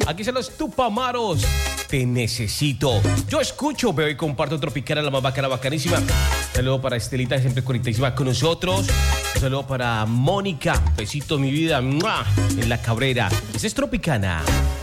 Aquí son los Tupamaros. Te necesito. Yo escucho, veo y comparto Tropicana, la más bacana, bacanísima. Un saludo para Estelita, siempre conectadísima con nosotros. Un saludo para Mónica. Besito, mi vida. ¡Mua! En la Cabrera. Esa es Tropicana.